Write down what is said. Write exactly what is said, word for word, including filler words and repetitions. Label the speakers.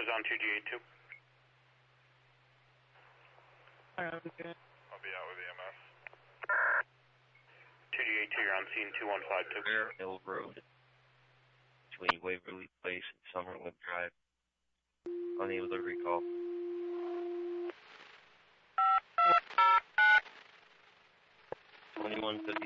Speaker 1: is on two G eighty-two.
Speaker 2: I'll be out with E M S.
Speaker 1: two G eighty-two, you're on scene two one five two.
Speaker 3: Bear Hill Road, between Waverly Place and Summerlin Drive. Unable to recall. twenty-one fifty.